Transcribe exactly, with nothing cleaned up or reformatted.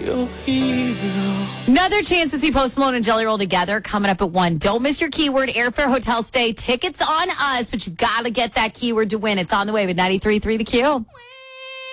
your hero. Another chance to see Post Malone and Jelly Roll together coming up at one. Don't miss your keyword, airfare, hotel stay. Tickets on us, but you got to get that keyword to win. It's on the way with ninety-three point three The Q.